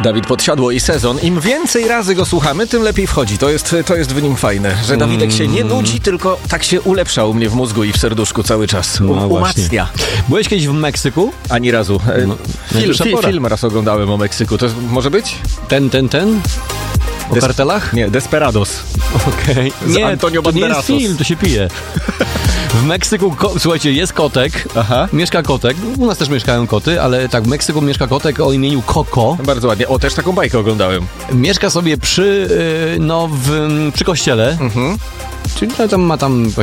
Dawid Podsiadło i Sezon. Im więcej razy go słuchamy, tym lepiej wchodzi. To jest w nim fajne, że Dawidek się nie nudzi, tylko tak się ulepsza u mnie w mózgu i w serduszku cały czas. Umacnia. Byłeś kiedyś w Meksyku? Ani razu. Film raz oglądałem o Meksyku. To może być? Ten? O kartelach? Nie, Desperados. Okej. Nie, Antonio to nie jest Banderassos. film, to się pije. W Meksyku, słuchajcie, jest kotek. Aha. Mieszka kotek. U nas też mieszkają koty, ale tak, w Meksyku mieszka kotek o imieniu Coco. Bardzo ładnie. O, też taką bajkę oglądałem. Mieszka sobie przy kościele. Czyli tam ma